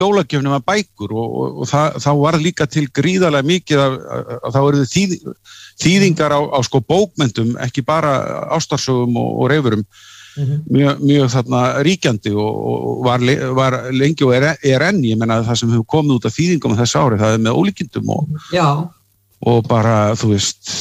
skólagjöf nema bækur og þá var líka til gríðarlega mikið að þá eru þýðingar á sko bókmenntum, ekki bara ástarsögum og reifurum, mjög þarna ríkjandi og var lengi og enn, ég meina það sem hefur komið út af þýðingum þess ári, það með ólíkindum og bara, þú veist,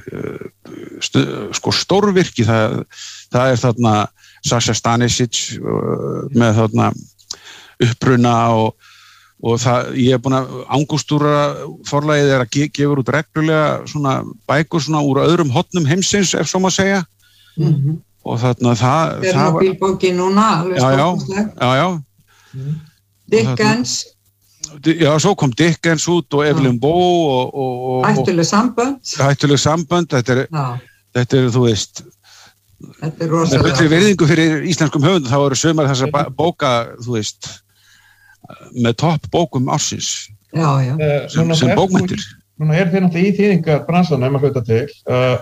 sko stórvirki, það þarna Sasha Stanisic með þarna uppruna og það, ég búin að Angústúra forlagið að gefur út reglulega svona bækur svona úr öðrum hotnum heimsins, ef svo má segja. Og þarna það var bílbóki núna, alveg stórkostleg. Já. Dickens. Já, svo kom Dickens út og Evelyn Waugh og Hættuleg sambönd. Þetta er, þú veist, þetta er rosalega. Með fullri virðingu fyrir íslenskum höfundum, þá eru sumar þessar bóka, þú veist, með topp bókum ársins. Já. Sem bókmenntir. Núna þið náttúrulega í þýðingarbransanum að hluta til.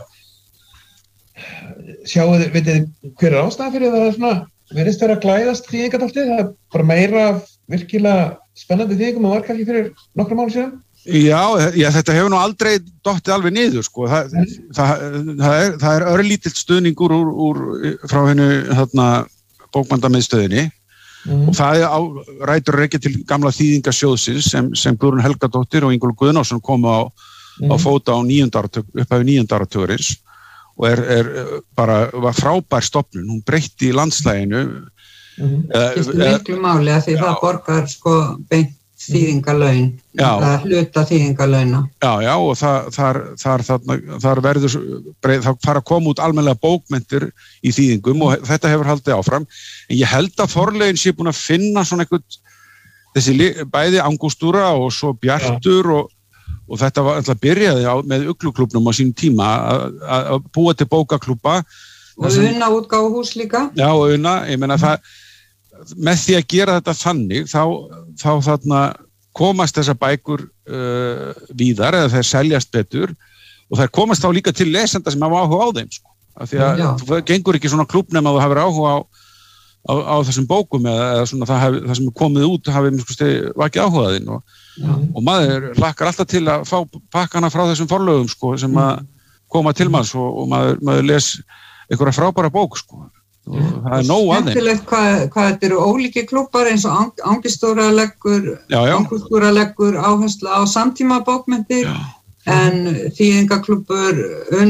Sjáuð, vitið hver ástæða fyrir það svona, virðist vera að glæðast þýðingadáltið? Það bara meira virkilega spennandi þýðingum að var kannski fyrir nokkrum mánu síðan? Já, þetta hefur nú aldrei dottið alveg niður, sko. Það er örlítill stuðningur frá hennu þarna bókmennamiðstöðinni og það rætur ekki til gamla þýðingasjóðsins sem Guðrún Helgadóttir og Ingólfur Guðnason komu á fóta á upphafi 9. áratugurins og var frábær stofnun, hún breytti í landslæginu. Skiptir miklu máli að því það borgar sko beint þýðingalaun, hluta þýðingalauna. Já, og þar verður, það fara að koma út almennilega bókmenntir í þýðingum og þetta hefur haldið áfram. En ég held að forlegin sé búin að finna svona eitthvað, þessi bæði Angústúra og svo Bjartur og þetta var alltaf byrjaði með Ugluklúbbnum á sínum tíma að búa til bókaklúbba. Og Una útgáfuhús líka. Já, og Una, ég meina það, með því að gera þetta þannig, þá þarna komast þessar bækur víðar eða þeir seljast betur og þær komast þá líka til lesenda sem hafa áhuga á þeim, sko. Af því að þú gengur ekki svona klúbb nema að þú hafir áhuga á þessum bókum eða svona það sem er komið út hafi vakið áhuga þinn og maður hlakkar alltaf til að fá pakkana frá þessum forlögum, sko, sem að koma til manns og maður les einhverja frábæra bók, sko. Það er nóg að þeim. Skemmtilegt hvað þetta eru ólíki klúbbar eins og Angústúra leggur áherslu á samtíma bókmenntir en þýðingaklúbbur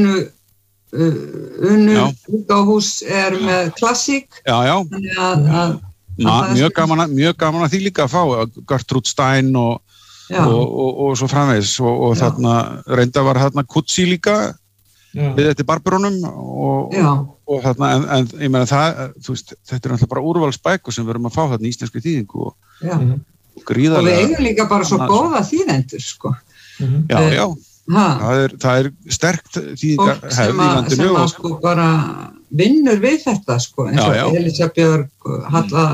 Unu útgáfuhús er með klassík. Já. Mjög gaman að því líka að fá Gertrúd Stein og svo framvegis og þarna reynda var þarna Kutsi líka við þetta Barbarónum og þarna, en ég meina það, þú veist, þetta er náttúrulega bara úrvalsbækur sem við erum að fá þarna í íslenskri þýðingu og gríðarlega. Og við eigum líka bara svo góða þýðendur, sko. Já. Það er sterkt þýðingarhefð í landinu. Sem sko bara vinnur við þetta, sko, eins og Elísa Björg, Halla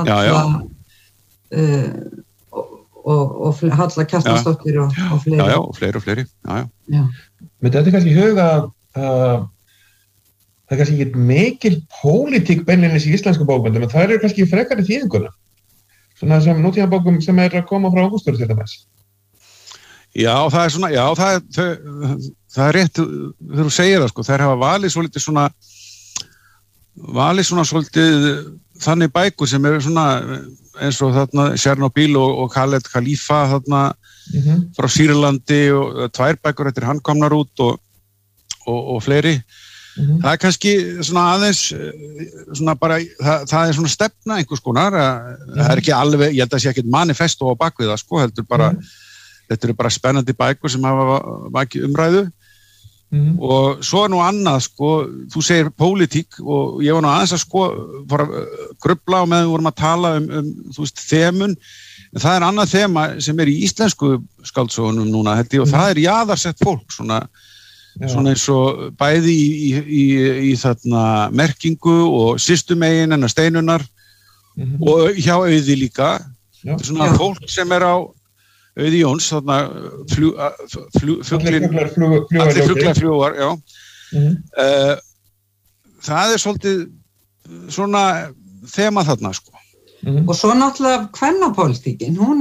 og Halla Kjartansdóttir og fleiri. Já, og fleiri. Já. Men þetta er kannski huga það er kannski ekki mikil pólitík beinlínis í íslensku bókmenntum, en það eru kannski frekar í þýðinguna. Svona sem nútímabókum sem er að koma frá Angústúru til dæmis. Já, það er svona, það er rétt þegar þú segir það, sko, þær hafa valið svona svolítið þannig bækur sem eru svona eins og þarna Chernobyl og Khaled Khalifa þarna frá Sýrlandi og tvær bækur eftir hann komnar út og fleiri. Það er kannski svona aðeins svona bara, það er svona stefna einhvers konar, það er ekki alveg, ég held að sé ekkert manifesto á bakvið það, sko, heldur bara þetta eru bara spennandi bækur sem hafa vakið umræðu og svo er nú annað, sko, þú segir pólitík og ég var nú aðeins að bara grufla á meðan við vorum að tala þú veist, þemun, en það er annað þema sem er í íslensku skáldsögunum núna, held ég, og það er jaðarsett fólk, svona eins og bæði í þarna merkingu og systumegin hennar Steinunar og hjá Auði líka, svona fólk sem er á Auði Jóns, þarna allir fuglarfljúgar, það er svolítið svona þema þarna, sko. Og svo náttúrulega kvennapólitíkin, hún